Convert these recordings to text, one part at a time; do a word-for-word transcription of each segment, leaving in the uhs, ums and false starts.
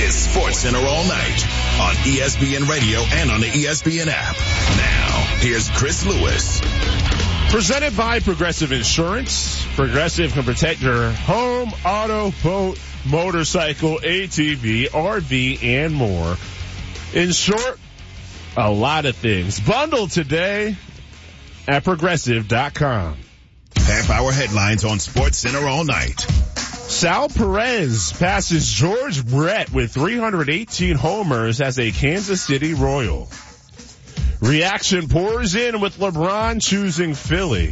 is SportsCenter All Night on E S P N Radio and on the E S P N app. Now, here's Chris Lewis. Presented by Progressive Insurance. Progressive can protect your home, auto, boat, motorcycle, A T V, R V, and more. In short, a lot of things. Bundle today at progressive dot com. Half-hour headlines on SportsCenter All Night. Sal Perez passes George Brett with three hundred eighteen homers as a Kansas City Royal. Reaction pours in with LeBron choosing Philly.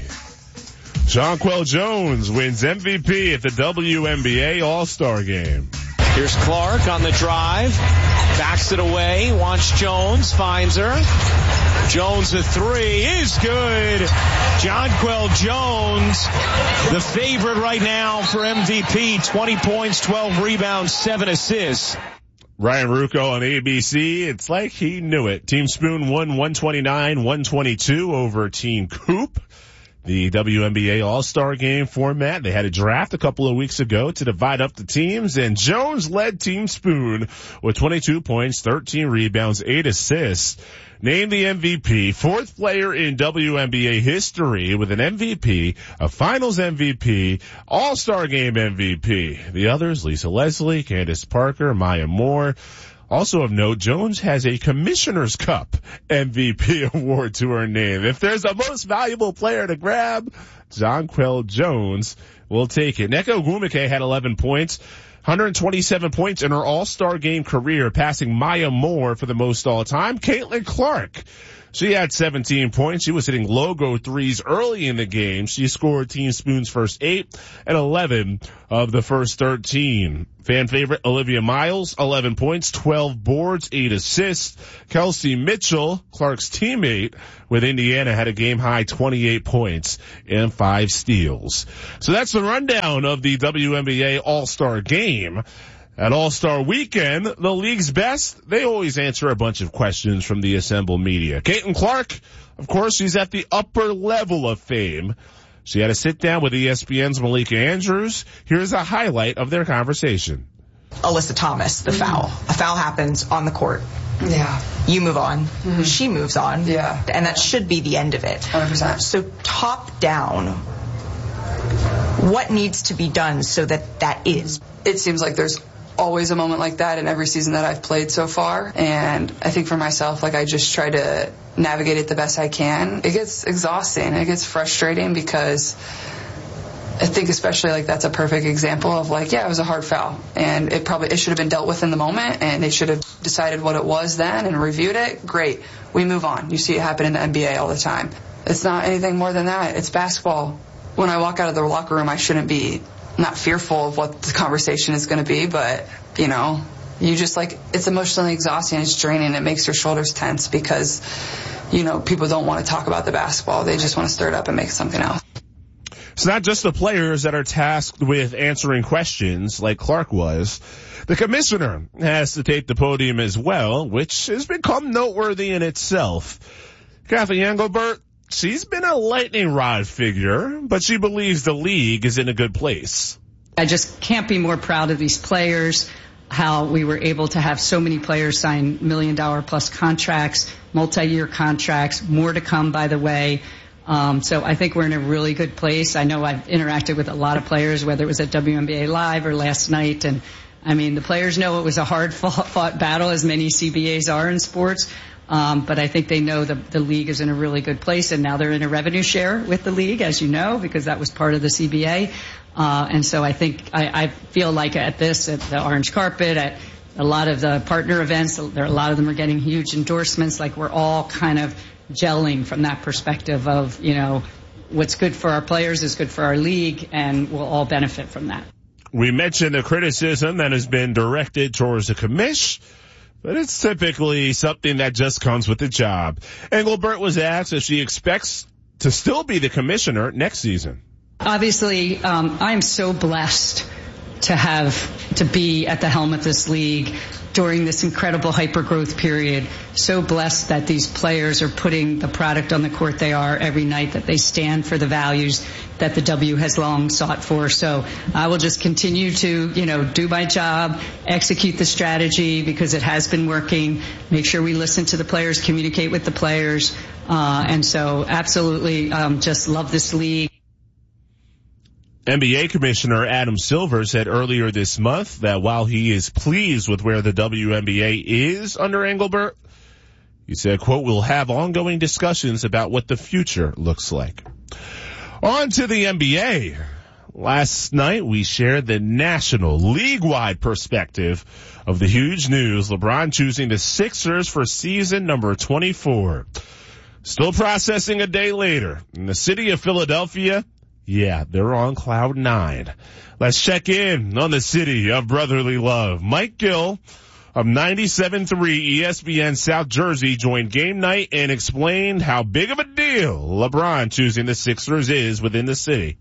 Jonquel Jones wins M V P at the W N B A All-Star Game. Here's Clark on the drive. Backs it away. Wants Jones. Finds her. Jones a three is good. Jonquel Jones, the favorite right now for M V P. twenty points, twelve rebounds, seven assists. Ryan Ruocco on A B C. It's like he knew it. Team Spoon won one twenty-nine one twenty-two over Team Coop. The W N B A All-Star Game format. They had a draft a couple of weeks ago to divide up the teams, and Jones led Team Spoon with twenty-two points, thirteen rebounds, eight assists. Named the M V P, fourth player in W N B A history with an M V P, a Finals M V P, All-Star Game M V P. The others, Lisa Leslie, Candace Parker, Maya Moore. Also of note, Jones has a Commissioner's Cup M V P award to her name. If there's a most valuable player to grab, Jonquel Jones will take it. Nneka Ogwumike had eleven points, one hundred twenty-seven points in her All-Star Game career, passing Maya Moore for the most all-time. Caitlin Clark, she had seventeen points. She was hitting logo threes early in the game. She scored Team Spoon's first eight and eleven of the first thirteen. Fan favorite Olivia Miles, eleven points, twelve boards, eight assists. Kelsey Mitchell, Clark's teammate with Indiana, had a game-high twenty-eight points and five steals. So that's the rundown of the W N B A All-Star Game. At All-Star Weekend, the league's best, they always answer a bunch of questions from the assembled media. Caitlin Clark, of course, she's at the upper level of fame. She had a sit-down with E S P N's Malika Andrews. Here's a highlight of their conversation. Alyssa Thomas, the foul. A foul happens on the court. Yeah. You move on. Mm-hmm. She moves on. Yeah. And that should be the end of it. one hundred percent. So top down, what needs to be done so that that is? It seems like there's always a moment like that in every season that I've played so far, and I think for myself, like, I just try to navigate it the best I can. It gets exhausting, it gets frustrating, because I think especially, like, that's a perfect example of, like, yeah, it was a hard foul, and it probably it should have been dealt with in the moment, and they should have decided what it was then and reviewed it. Great, we move on. You see it happen in the N B A all the time. It's not anything more than that. It's basketball. When I walk out of the locker room, I shouldn't be not fearful of what the conversation is going to be, but, you know, you just, like, it's emotionally exhausting, it's draining, it makes your shoulders tense, because, you know, people don't want to talk about the basketball, they just want to stir it up and make something else. It's not just the players that are tasked with answering questions like Clark was. The commissioner has to take the podium as well, which has become noteworthy in itself. Kathy Engelbert, she's been a lightning rod figure, but she believes the league is in a good place. I just can't be more proud of these players, how we were able to have so many players sign million dollar plus contracts, multi-year contracts, more to come, by the way. Um, so I think we're in a really good place. I know I've interacted with a lot of players, whether it was at W N B A Live or last night, and I mean, the players know it was a hard fought battle, as many C B As are in sports. Um, but I think they know the, the league is in a really good place, and now they're in a revenue share with the league, as you know, because that was part of the C B A. Uh, and so I think, I, I feel like at this, at the orange carpet, at a lot of the partner events, there, a lot of them are getting huge endorsements. Like, we're all kind of gelling from that perspective of, you know, what's good for our players is good for our league, and we'll all benefit from that. We mentioned the criticism that has been directed towards the commish, but it's typically something that just comes with the job. Engelbert was asked if she expects to still be the commissioner next season. Obviously, um, I am so blessed to have, to be at the helm of this league, during this incredible hyper-growth period. So blessed that these players are putting the product on the court they are every night, that they stand for the values that the W has long sought for. So I will just continue to, you know, do my job, execute the strategy because it has been working, make sure we listen to the players, communicate with the players. Uh, and so absolutely um, just love this league. N B A Commissioner Adam Silver said earlier this month that while he is pleased with where the W N B A is under Engelbert, he said, quote, we'll have ongoing discussions about what the future looks like. On to the N B A. Last night we shared the national league-wide perspective of the huge news, LeBron choosing the Sixers for season number twenty-four. Still processing a day later. In the city of Philadelphia, yeah, they're on cloud nine. Let's check in on the city of brotherly love. Mike Gill of ninety-seven point three E S P N South Jersey joined game night and explained how big of a deal LeBron choosing the Sixers is within the city.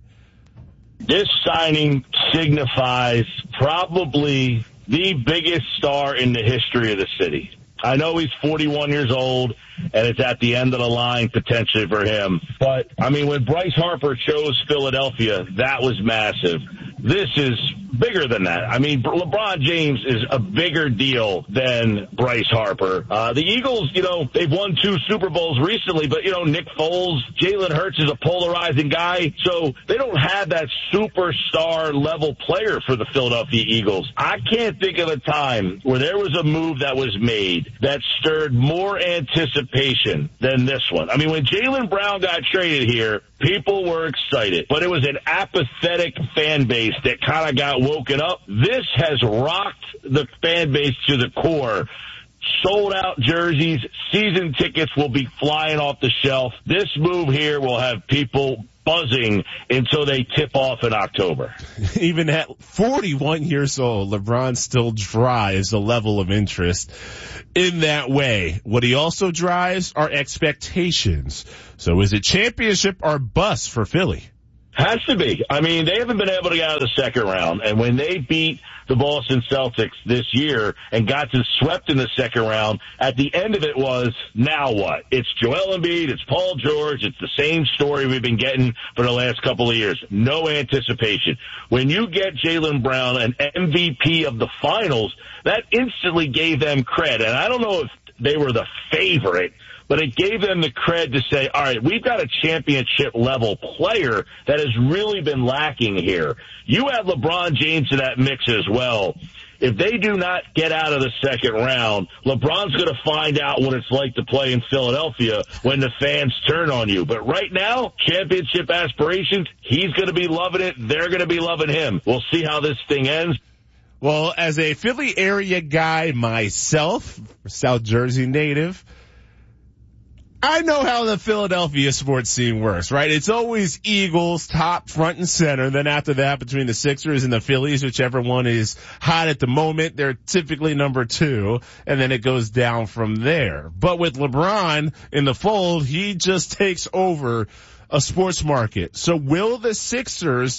This signing signifies probably the biggest star in the history of the city. I know he's forty-one years old, and it's at the end of the line potentially for him. But, I mean, when Bryce Harper chose Philadelphia, that was massive. This is bigger than that. I mean, LeBron James is a bigger deal than Bryce Harper. Uh, the Eagles, you know, they've won two Super Bowls recently, but, you know, Nick Foles, Jalen Hurts is a polarizing guy, so they don't have that superstar level player for the Philadelphia Eagles. I can't think of a time where there was a move that was made that stirred more anticipation than this one. I mean, when Jaylen Brown got traded here, people were excited, but it was an apathetic fan base that kind of got woken up. This has rocked the fan base to the core. Sold out jerseys, season tickets will be flying off the shelf. This move here will have people buzzing until they tip off in October. Even at forty-one years old, LeBron still drives a level of interest in that way. What he also drives are expectations. So is it championship or bust for Philly? Has to be. I mean, they haven't been able to get out of the second round. And when they beat the Boston Celtics this year and got to swept in the second round, at the end of it was, now what? It's Joel Embiid, it's Paul George, it's the same story we've been getting for the last couple of years. No anticipation. When you get Jaylen Brown, an M V P of the finals, that instantly gave them cred. And I don't know if they were the favorite, but it gave them the cred to say, all right, we've got a championship-level player that has really been lacking here. You have LeBron James in that mix as well. If they do not get out of the second round, LeBron's going to find out what it's like to play in Philadelphia when the fans turn on you. But right now, championship aspirations, he's going to be loving it. They're going to be loving him. We'll see how this thing ends. Well, as a Philly area guy myself, South Jersey native, I know how the Philadelphia sports scene works, right? It's always Eagles top, front, and center. Then after that, between the Sixers and the Phillies, whichever one is hot at the moment, they're typically number two, and then it goes down from there. But with LeBron in the fold, he just takes over a sports market. So will the Sixers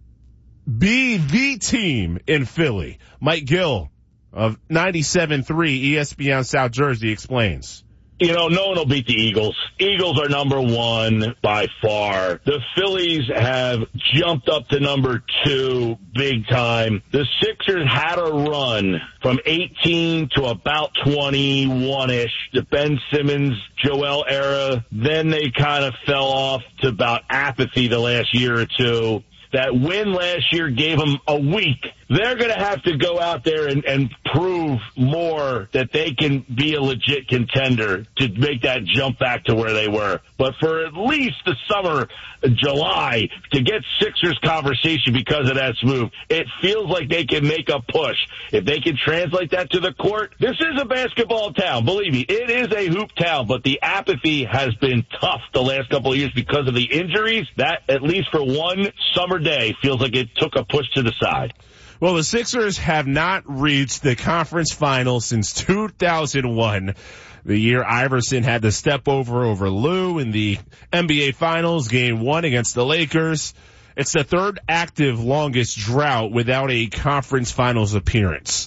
be the team in Philly? Mike Gill of ninety-seven point three E S P N South Jersey explains. You know, no one will beat the Eagles. Eagles are number one by far. The Phillies have jumped up to number two big time. The Sixers had a run from eighteen to about twenty-one-ish, the Ben Simmons, Joel era. Then they kind of fell off to about apathy the last year or two. That win last year gave them a week. They're going to have to go out there and, and prove more that they can be a legit contender to make that jump back to where they were. But for at least the summer, July, to get Sixers conversation because of that move, it feels like they can make a push. If they can translate that to the court, this is a basketball town. Believe me, it is a hoop town, but the apathy has been tough the last couple of years because of the injuries. That, at least for one summer day, feels like it took a push to the side. Well, the Sixers have not reached the conference finals since two thousand one, the year Iverson had to step over over Lou in the N B A Finals, game one against the Lakers. It's the third active longest drought without a conference finals appearance.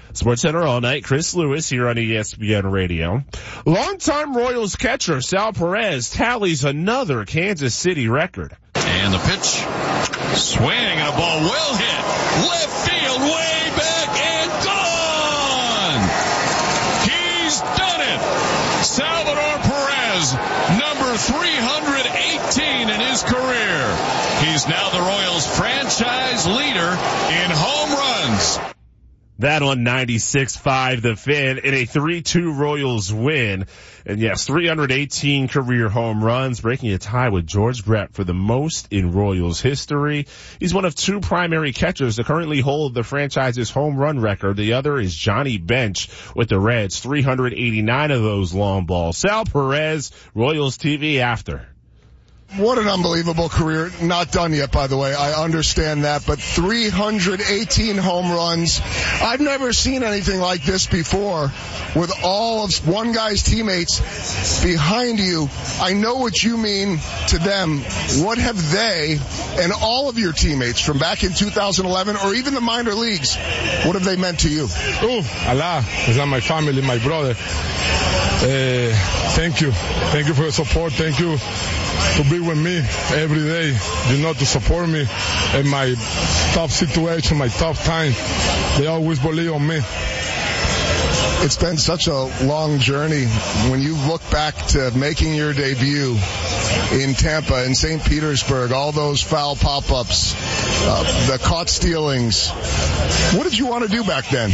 SportsCenter all night. Chris Lewis here on E S P N Radio. Longtime Royals catcher Sal Perez tallies another Kansas City record. And the pitch. Swing and a ball well hit. Left field, way back and gone. He's done it. Salvador Perez, number three hundred eighteen in his career. He's now the Royals franchise leader in home runs. That on ninety-six point five The Fan in a three two Royals win. And yes, three hundred eighteen career home runs, breaking a tie with George Brett for the most in Royals history. He's one of two primary catchers that currently hold the franchise's home run record. The other is Johnny Bench with the Reds, three hundred eighty-nine of those long balls. Sal Perez, Royals T V after. What an unbelievable career. Not done yet, by the way. I understand that. But three hundred eighteen home runs. I've never seen anything like this before with all of one guy's teammates behind you. I know what you mean to them. What have they and all of your teammates from back in two thousand eleven or even the minor leagues, what have they meant to you? Oh, a lot. It's not my family, my brother. Uh, thank you. Thank you for your support. Thank you to be with me every day, you know, to support me in my tough situation, my tough time. They always believe on me. It's been such a long journey. When you look back to making your debut in Tampa, in Saint Petersburg, all those foul pop-ups, uh, the caught stealings, what did you want to do back then?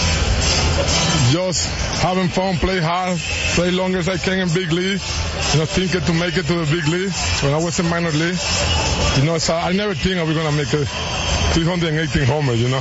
Just having fun, play hard, play long as I can in big league. You know, thinking to make it to the big league. When I was in minor league, you know, so I never think I was going to make it three hundred eighteen homers, you know.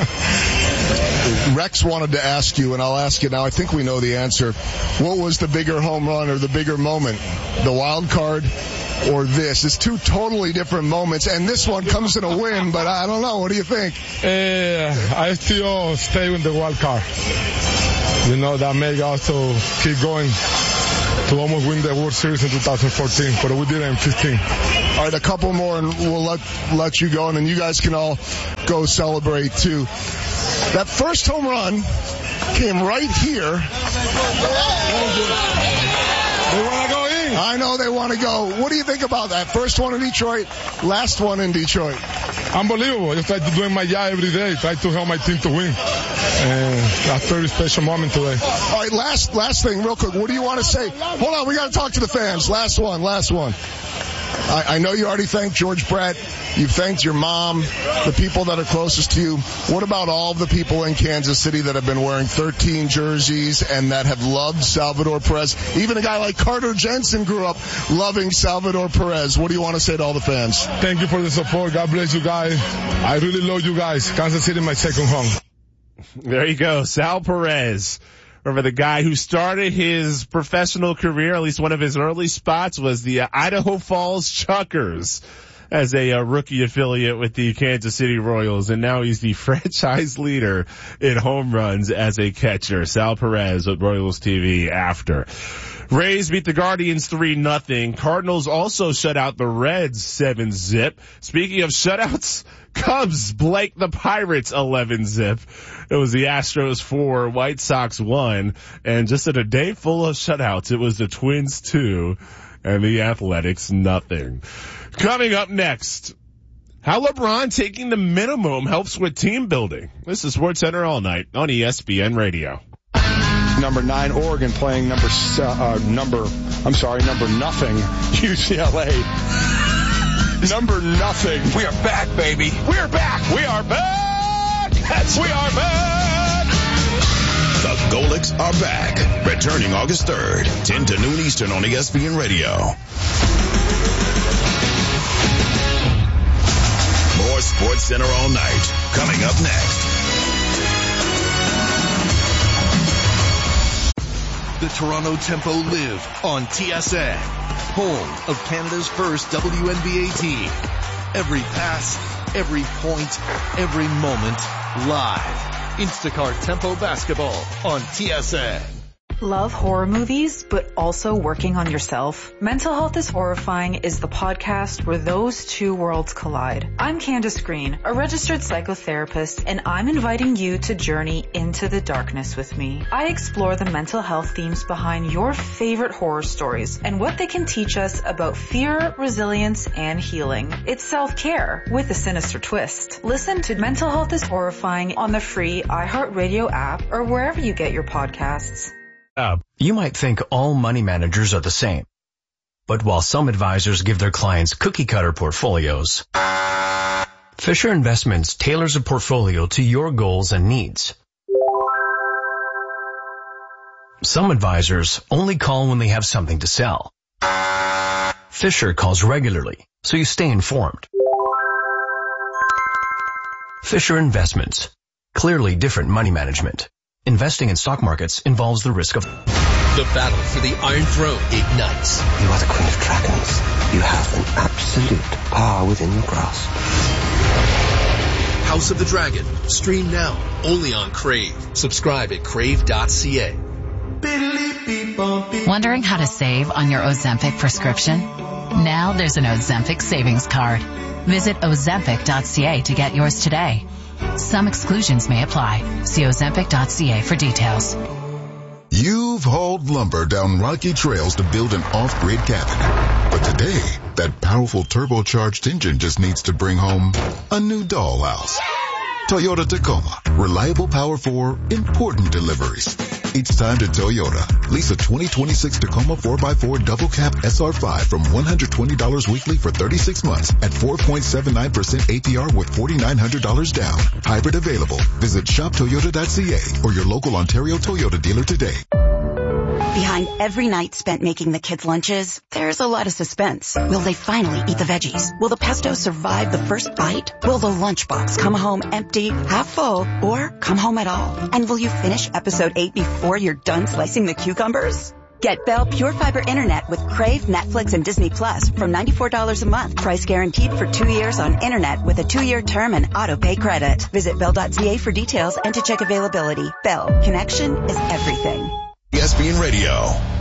Rex wanted to ask you, and I'll ask you now. I think we know the answer. What was the bigger home run or the bigger moment? The wild card or this? It's two totally different moments, and this one comes in a win, but I don't know. What do you think? Uh, I still stay with the wild card. You know, that may also keep going to almost win the World Series in two thousand fourteen, but we did it in fifteen. All right, a couple more, and we'll let let you go, and then you guys can all go celebrate, too. That first home run came right here. They want to go in. I know they want to go. What do you think about that? First one in Detroit, last one in Detroit. Unbelievable. I try to do my job every day. Try to help my team to win. And that's a very special moment today. All right, last last thing, real quick. What do you want to say? Hold on, we got to talk to the fans. Last one, last one. I, I know you already thanked George Brett. You've thanked your mom, the people that are closest to you. What about all of the people in Kansas City that have been wearing thirteen jerseys and that have loved Salvador Perez? Even a guy like Carter Jensen grew up loving Salvador Perez. What do you want to say to all the fans? Thank you for the support. God bless you guys. I really love you guys. Kansas City, my second home. There you go, Sal Perez. Remember, the guy who started his professional career, at least one of his early spots, was the uh, Idaho Falls Chuckers as a uh, rookie affiliate with the Kansas City Royals, and now he's the franchise leader in home runs as a catcher. Sal Perez with Royals T V after. Rays beat the Guardians three nothing. Cardinals also shut out the Reds seven zip. Speaking of shutouts, Cubs blank the Pirates eleven zip. It was the Astros four, White Sox one, and just in a day full of shutouts, it was the Twins two and the Athletics nothing. Coming up next, how LeBron taking the minimum helps with team building. This is SportsCenter all night on E S P N Radio. Number nine, Oregon playing number, uh, number, I'm sorry, number nothing, U C L A. Number nothing. We are back, baby. We are back. We are back. That's we are back. The Golics are back. Returning August third, ten to noon Eastern on E S P N Radio. More SportsCenter all night. Coming up next. The Toronto Tempo live on T S N, home of Canada's first W N B A team. Every pass, every point, every moment, live. Instacart Tempo Basketball on T S N. Love horror movies, but also working on yourself? Mental Health is Horrifying is the podcast where those two worlds collide. I'm Candace Green, a registered psychotherapist, and I'm inviting you to journey into the darkness with me. I explore the mental health themes behind your favorite horror stories and what they can teach us about fear, resilience, and healing. It's self-care with a sinister twist. Listen to Mental Health is Horrifying on the free iHeartRadio app or wherever you get your podcasts. You might think all money managers are the same. But while some advisors give their clients cookie-cutter portfolios, Fisher Investments tailors a portfolio to your goals and needs. Some advisors only call when they have something to sell. Fisher calls regularly, so you stay informed. Fisher Investments. Clearly different money management. Investing in stock markets involves the risk of... The battle for the Iron Throne ignites. You are the Queen of Dragons. You have an absolute power within your grasp. House of the Dragon. Stream now. Only on Crave. Subscribe at crave dot c a. Wondering how to save on your Ozempic prescription? Now there's an Ozempic savings card. Visit ozempic dot c a to get yours today. Some exclusions may apply. See ozempic dot c a for details. You've hauled lumber down rocky trails to build an off-grid cabin. But today, that powerful turbocharged engine just needs to bring home a new dollhouse. Toyota Tacoma. Reliable power for important deliveries. It's time to Toyota. Lease a twenty twenty-six Tacoma four by four double cab S R five from one hundred twenty dollars weekly for thirty-six months at four point seven nine percent A P R with four thousand nine hundred dollars down. Hybrid available. Visit shop toyota dot c a or your local Ontario Toyota dealer today. Behind every night spent making the kids' lunches, there's a lot of suspense. Will they finally eat the veggies? Will the pesto survive the first bite? Will the lunchbox come home empty, half full, or come home at all? And will you finish episode eight before you're done slicing the cucumbers? Get Bell Pure Fiber Internet with Crave, Netflix, and Disney Plus from ninety-four dollars a month. Price guaranteed for two years on Internet with a two-year term and auto-pay credit. Visit bell dot c a for details and to check availability. Bell. Connection is everything. E S P N Radio.